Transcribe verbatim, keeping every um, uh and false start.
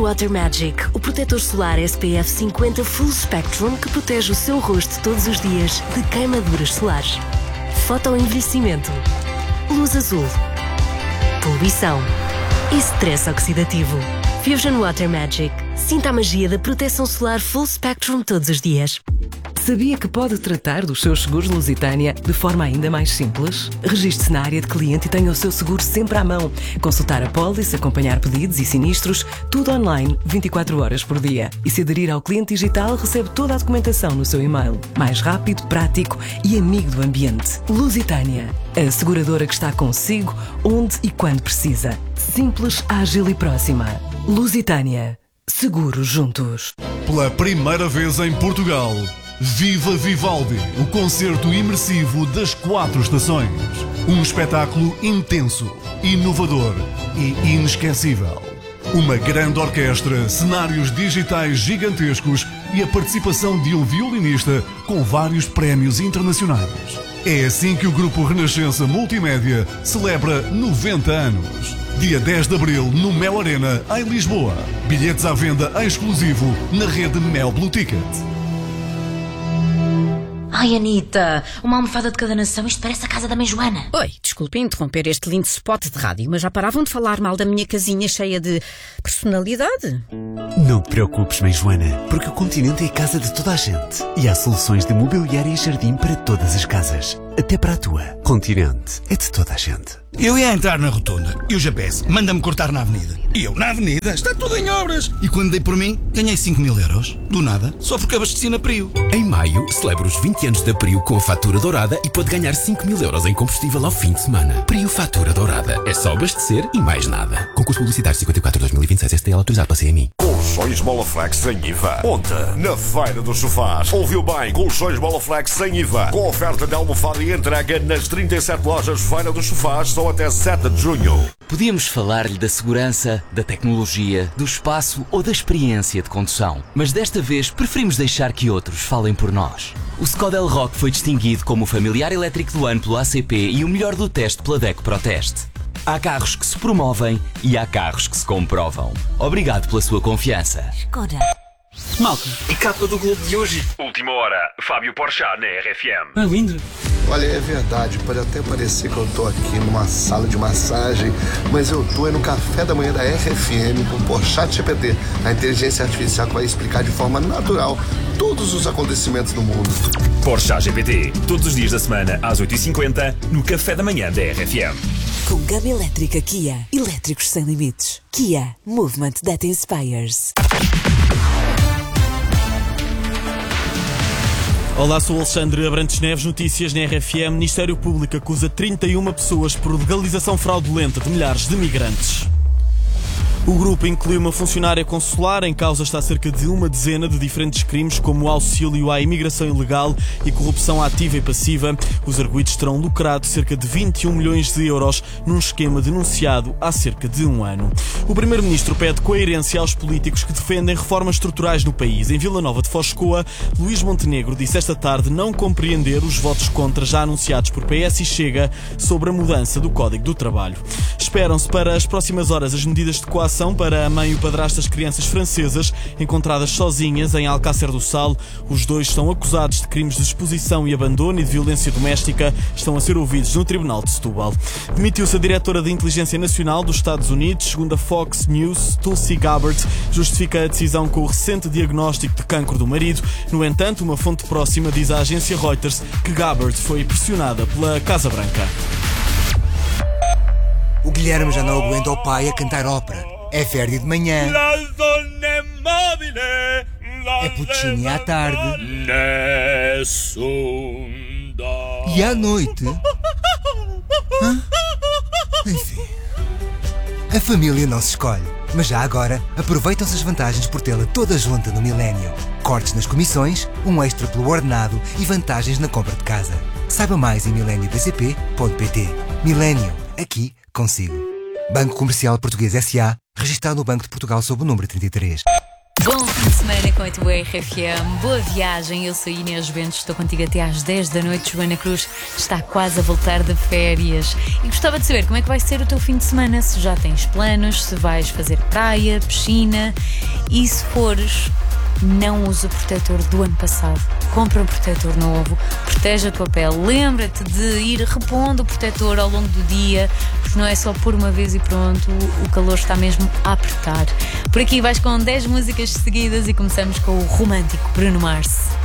Water Magic, o protetor solar S P F cinquenta Full Spectrum que protege o seu rosto todos os dias de queimaduras solares. Fotoenvelhecimento, luz azul, poluição e stress oxidativo. Fusion Water Magic. Sinta a magia da proteção solar Full Spectrum todos os dias. Sabia que pode tratar dos seus seguros Lusitânia de forma ainda mais simples? Registre-se na área de cliente e tenha o seu seguro sempre à mão. Consultar a pólice, acompanhar pedidos e sinistros, tudo online, vinte e quatro horas por dia. E se aderir ao cliente digital, recebe toda a documentação no seu e-mail. Mais rápido, prático e amigo do ambiente. Lusitânia, a seguradora que está consigo, onde e quando precisa. Simples, ágil e próxima. Lusitânia. Seguros juntos. Pela primeira vez em Portugal, Viva Vivaldi, o concerto imersivo das quatro estações. Um espetáculo intenso, inovador e inesquecível. Uma grande orquestra, cenários digitais gigantescos e a participação de um violinista com vários prémios internacionais. É assim que o Grupo Renascença Multimédia celebra noventa anos. Dia dez de abril no Mel Arena, em Lisboa. Bilhetes à venda em exclusivo na rede Mel Blue Ticket. Ai, Anitta, uma almofada de cada nação, isto parece a casa da mãe Joana. Oi, desculpe interromper este lindo spot de rádio, mas já paravam de falar mal da minha casinha cheia de personalidade? Não te preocupes, mãe Joana, porque o Continente é a casa de toda a gente. E há soluções de mobiliário e jardim para todas as casas. Até para a tua. Continente é de toda a gente. Eu ia entrar na rotunda e o G P S manda-me cortar na avenida. E eu, na avenida, está tudo em obras. E quando dei por mim, ganhei cinco mil euros. Do nada, só porque abasteci na Prio. Em maio, celebra os vinte anos da Prio com a fatura dourada e pode ganhar cinco mil euros em combustível ao fim de semana. Prio Fatura Dourada. É só abastecer e mais nada. Concurso publicitário cinquenta e quatro dois mil e vinte e seis S T L autorizado pela C M I. Colchões Bolaflex sem I V A. Ontem, na Feira dos Sofás. Ouviu bem, Colchões Bolaflex sem I V A. Com oferta de almofada e entrega nas trinta e sete lojas Feira dos Sofás, só até sete de junho. Podíamos falar-lhe da segurança, da tecnologia, do espaço ou da experiência de condução. Mas desta vez preferimos deixar que outros falem por nós. O Skoda Elroq foi distinguido como o familiar elétrico do ano pelo A C P e o melhor do teste pela DECO ProTeste. Há carros que se promovem e há carros que se comprovam. Obrigado pela sua confiança. Skoda. Malta, e capa do Globo de hoje? Última hora, Fábio Porchat na R F M. É lindo. Olha, é verdade, pode até parecer que eu tô aqui numa sala de massagem, mas eu tô é no café da manhã da R F M com o Porchat G P T, a inteligência artificial que vai explicar de forma natural todos os acontecimentos do mundo. Porchat G P T, todos os dias da semana às oito e cinquenta no café da manhã da R F M. Com gama elétrica Kia, elétricos sem limites. Kia, movement that inspires. Olá, sou Alexandre Abrantes Neves, notícias na R F M. Ministério Público acusa trinta e uma pessoas por legalização fraudulenta de milhares de migrantes. O grupo inclui uma funcionária consular. Em causa está cerca de uma dezena de diferentes crimes, como auxílio à imigração ilegal e corrupção ativa e passiva. Os arguidos terão lucrado cerca de vinte e um milhões de euros num esquema denunciado há cerca de um ano. O primeiro-ministro pede coerência aos políticos que defendem reformas estruturais no país. Em Vila Nova de Foscoa, Luís Montenegro disse esta tarde não compreender os votos contra já anunciados por P S e Chega sobre a mudança do Código do Trabalho. Esperam-se para as próximas horas as medidas de coação para a mãe e o padrasto das crianças francesas encontradas sozinhas em Alcácer do Sal. Os dois são acusados de crimes de exposição e abandono e de violência doméstica. Estão a ser ouvidos no Tribunal de Setúbal. Demitiu-se a diretora de Inteligência Nacional dos Estados Unidos. Segundo a Fox News, Tulsi Gabbard justifica a decisão com o recente diagnóstico de cancro do marido. No entanto, uma fonte próxima diz à agência Reuters que Gabbard foi pressionada pela Casa Branca. O Guilherme já não aguenta o pai a cantar ópera. É Verdi de manhã, é Puccini à tarde e à noite. Hã? Enfim, a família não se escolhe, mas já agora aproveitam-se as vantagens por tê-la toda junta no Milênio. Cortes nas comissões, um extra pelo ordenado e vantagens na compra de casa. Saiba mais em milênio b c p ponto p t. Milênio, aqui consigo. Banco Comercial Português S A, registado no Banco de Portugal sob o número trinta e três. Bom fim de semana com a tua R F M. Boa viagem, eu sou Inês Bento, estou contigo até às dez da noite. Joana Cruz está quase a voltar de férias. E gostava de saber como é que vai ser o teu fim de semana, se já tens planos, se vais fazer praia, piscina. E se fores, não use o protetor do ano passado. Compra um protetor novo, protege a tua pele. Lembra-te de ir repondo o protetor ao longo do dia, porque não é só por uma vez e pronto, o calor está mesmo a apertar. Por aqui vais com dez músicas seguidas e começamos com o romântico Bruno Mars.